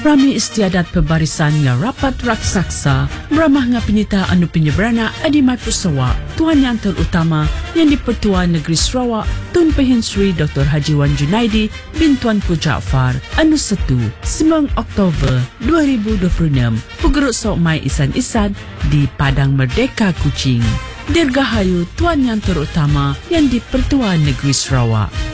Rami istiadat pebarisan nga rapat raksasa beramah nga penyita anu penyeberana adimai pusawa Tuan Yang Terutama yang di-Pertuan Negeri Sarawak Tun Pehin Sri Dr. Haji Wan Junaidi bin Tuan Pu Jaafar anu 1 9 Oktober 2026 pugeruk sok mai isan-isan di Padang Merdeka Kuching. Dirgahayu Tuan Yang Terutama yang di-Pertuan Negeri Sarawak.